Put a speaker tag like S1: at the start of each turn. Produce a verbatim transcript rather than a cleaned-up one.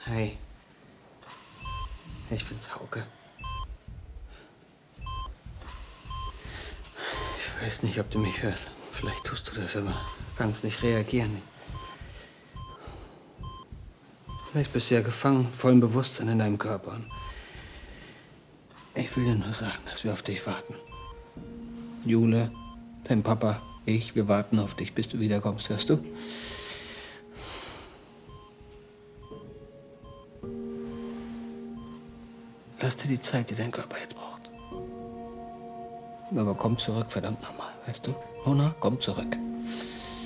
S1: Hi. Ich bin's, Hauke. Ich weiß nicht, ob du mich hörst. Vielleicht tust du das, aber kannst nicht reagieren. Vielleicht bist du ja gefangen, vollem Bewusstsein in deinem Körper. Und ich will dir nur sagen, dass wir auf dich warten. Jule, dein Papa, ich, wir warten auf dich, bis du wiederkommst, hörst du? Lass dir die Zeit, die dein Körper jetzt braucht. Aber komm zurück, verdammt nochmal, weißt du? Mona, komm zurück.